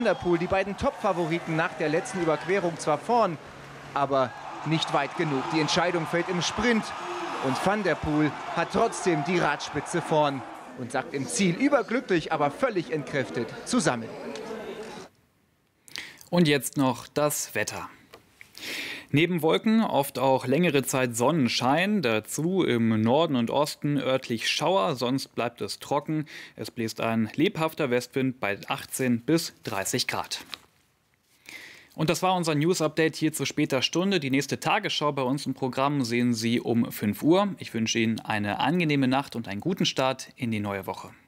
Der Poel, die beiden Top-Favoriten nach der letzten Überquerung zwar vorn, aber nicht weit genug. Die Entscheidung fällt im Sprint und Van der Poel hat trotzdem die Radspitze vorn und sagt im Ziel überglücklich, aber völlig entkräftet zusammen. Und jetzt noch das Wetter. Neben Wolken oft auch längere Zeit Sonnenschein, dazu im Norden und Osten örtlich Schauer, sonst bleibt es trocken. Es bläst ein lebhafter Westwind bei 18 bis 30 Grad. Und das war unser News-Update hier zu später Stunde. Die nächste Tagesschau bei uns im Programm sehen Sie um 5 Uhr. Ich wünsche Ihnen eine angenehme Nacht und einen guten Start in die neue Woche.